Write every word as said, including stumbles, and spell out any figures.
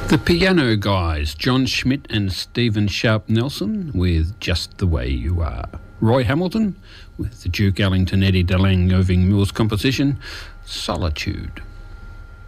The Piano Guys, John Schmidt and Stephen Sharp Nelson with Just the Way You Are. Roy Hamilton with the Duke Ellington Eddie DeLange Irving Mills composition, Solitude.